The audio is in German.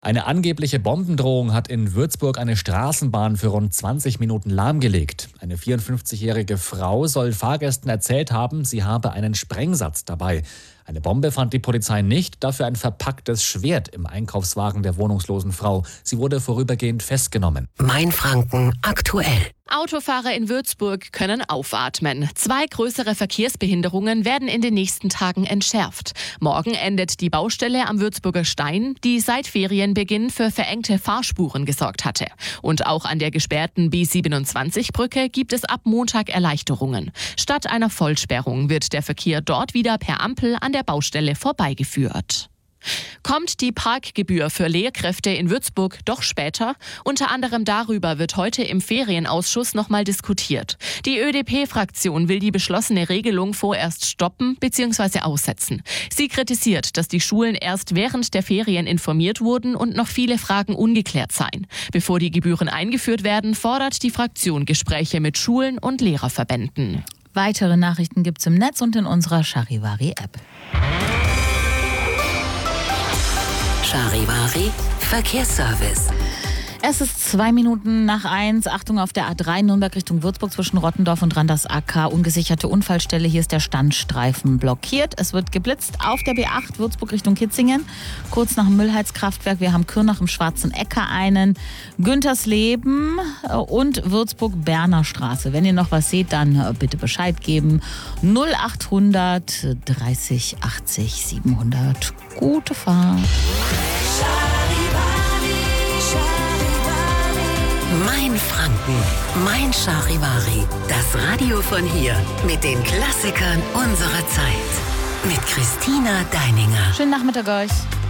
Eine angebliche Bombendrohung hat in Würzburg eine Straßenbahn für rund 20 Minuten lahmgelegt. Eine 54-jährige Frau soll Fahrgästen erzählt haben, sie habe einen Sprengsatz dabei. Eine Bombe fand die Polizei nicht, dafür ein verpacktes Schwert im Einkaufswagen der wohnungslosen Frau. Sie wurde vorübergehend festgenommen. Mainfranken aktuell. Autofahrer in Würzburg können aufatmen. 2 größere Verkehrsbehinderungen werden in den nächsten Tagen entschärft. Morgen endet die Baustelle am Würzburger Stein, die seit Ferienbeginn für verengte Fahrspuren gesorgt hatte. Und auch an der gesperrten B27-Brücke gibt es ab Montag Erleichterungen. Statt einer Vollsperrung wird der Verkehr dort wieder per Ampel an der Baustelle vorbeigeführt. Kommt die Parkgebühr für Lehrkräfte in Würzburg doch später? Unter anderem darüber wird heute im Ferienausschuss nochmal diskutiert. Die ÖDP-Fraktion will die beschlossene Regelung vorerst stoppen bzw. aussetzen. Sie kritisiert, dass die Schulen erst während der Ferien informiert wurden und noch viele Fragen ungeklärt seien. Bevor die Gebühren eingeführt werden, fordert die Fraktion Gespräche mit Schulen und Lehrerverbänden. Weitere Nachrichten gibt's im Netz und in unserer Charivari-App. Charivari Verkehrsservice. Es ist 2 Minuten nach 1. Achtung auf der A3 Nürnberg Richtung Würzburg zwischen Rottendorf und Randers AK. Ungesicherte Unfallstelle. Hier ist der Standstreifen blockiert. Es wird geblitzt auf der B8 Würzburg Richtung Kitzingen. Kurz nach dem Müllheizkraftwerk. Wir haben Kürnach im Schwarzen Äcker einen. Güntersleben und Würzburg-Berner Straße. Wenn ihr noch was seht, dann bitte Bescheid geben. 0800 30 80 700. Gute Fahrt. Mainfranken, Mein Charivari. Das Radio von hier mit den Klassikern unserer Zeit. Mit Christina Deininger. Schönen Nachmittag euch.